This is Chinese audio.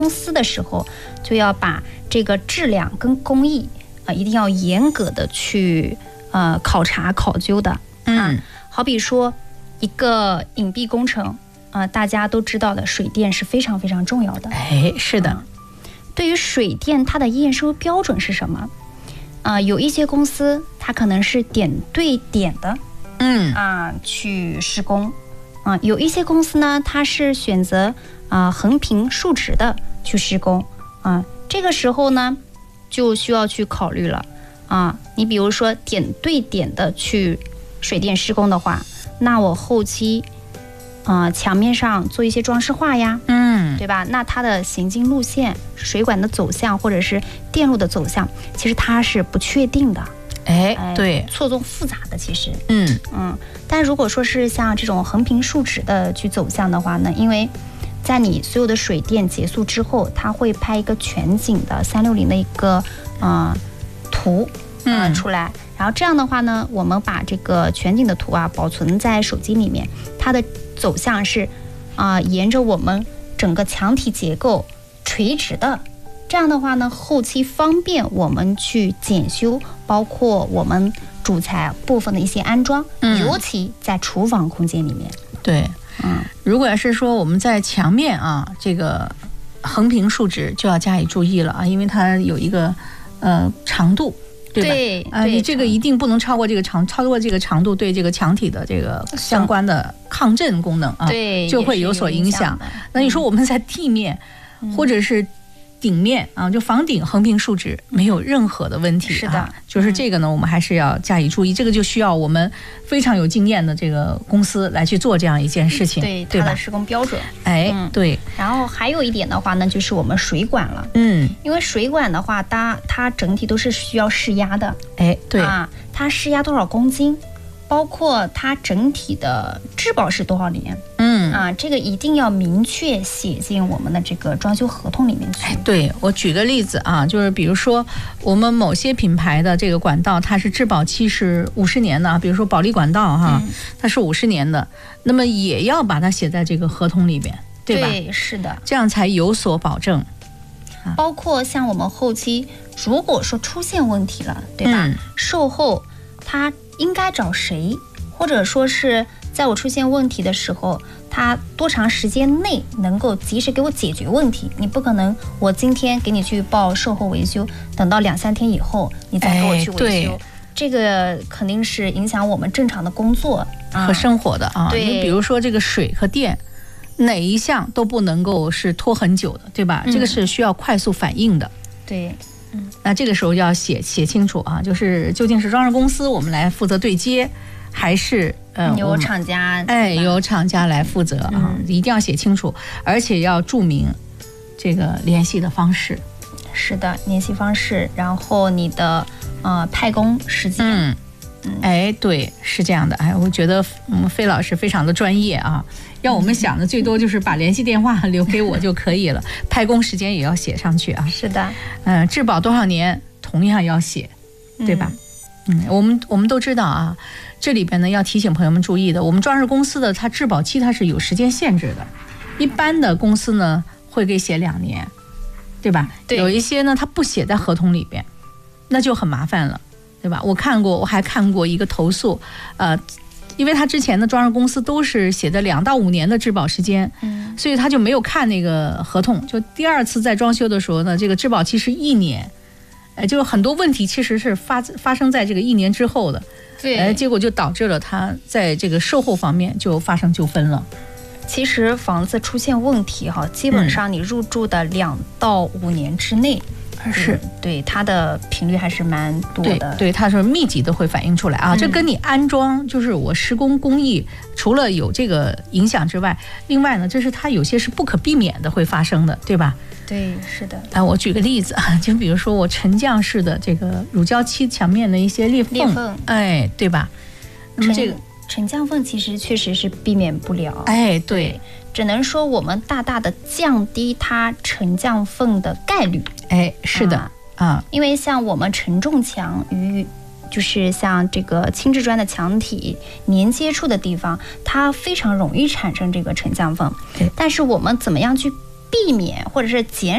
公司的时候，就要把这个质量跟工艺一定要严格的去考察考究的。好比说一个隐蔽工程大家都知道的水电是非常非常重要的。 是的。 对于水电，它的验收标准是什么？有一些公司它可能是点对点的，去施工，有一些公司呢，它是选择横平竖直的去施工，这个时候呢，就需要去考虑了，你比如说点对点的去水电施工的话，那我后期墙面上做一些装饰画呀，对吧？那它的行进路线、水管的走向或者是电路的走向，其实它是不确定的。 对， 错综复杂的其实。但如果说是像这种横平竖直的去走向的话呢，因为在你所有的水电结束之后，它会拍一个全景的360的一个图出来，然后这样的话呢，我们把这个全景的图保存在手机里面，它的走向是沿着我们整个墙体结构垂直的，这样的话呢，后期方便我们去检修，包括我们主材部分的一些安装，尤其在厨房空间里面。 对，如果要是说我们在墙面这个横平竖直就要加以注意了因为它有一个长度。对吧？你这个一定不能超过这个长度，对这个墙体的这个相关的抗震功能就会有所影响。那你说我们在地面或者是顶面就房顶横平竖直没有任何的问题。 是的， 就是这个呢，我们还是要加以注意。这个就需要我们非常有经验的这个公司来去做这样一件事情， 对它的施工标准。 对。然后还有一点的话呢，就是我们水管了。因为水管的话，它整体都是需要试压的。 对它试压多少公斤，包括它整体的质保是多少年。这个一定要明确写进我们的这个装修合同里面去。 对，我举个例子就是比如说我们某些品牌的这个管道，它是质保期是50年的，比如说保利管道它是50年的，那么也要把它写在这个合同里边，对吧？ 对，是的， 这样才有所保证。 包括像我们后期如果说出现问题了，对吧？售后他应该找谁，或者说是在我出现问题的时候，他多长时间内能够及时给我解决问题？你不可能我今天给你去报售后维修，等到2-3天以后你再给我去维修，这个肯定是影响我们正常的工作和生活的你比如说这个水和电哪一项都不能够是拖很久的，对吧？这个是需要快速反应的。 对， 那这个时候要写清楚就是究竟是装饰公司我们来负责对接，还是由厂家由厂家来负责一定要写清楚，而且要注明这个联系的方式。 是的，联系方式，然后你的派工时间。 对，是这样的。我觉得费老师非常的专业要我们想的最多就是把联系电话留给我就可以了，派工时间也要写上去是的， 质保多少年同样要写，对吧？我们都知道这里边呢要提醒朋友们注意的，我们装饰公司的它质保期它是有时间限制的，一般的公司呢会给写2年，对吧？ 对， 有一些呢它不写在合同里边，那就很麻烦了，对吧？我还看过一个投诉，因为他之前的装饰公司都是写的2到5年的质保时间，所以他就没有看那个合同，就第2次在装修的时候呢，这个质保期是1年，就很多问题其实是发生在这个1年之后的， 对， 结果就导致了他在这个售后方面就发生纠纷了。 其实房子出现问题基本上你入住的2到5年之内。 是对它的频率还是蛮多的， 对它是密集的会反映出来这跟你安装就是我施工工艺除了有这个影响之外，另外呢，这是它有些是不可避免的会发生的，对吧？ 对，是的。 我举个例子就比如说我沉降式的这个乳胶漆墙面的一些裂缝，对吧？那么这个沉降缝其实确实是避免不了， 对， 只能说我们大大的降低它沉降缝的概率。 是的因为像我们承重墙与就是像这个轻质砖的墙体连接处的地方，它非常容易产生这个沉降缝，但是我们怎么样去避免或者是减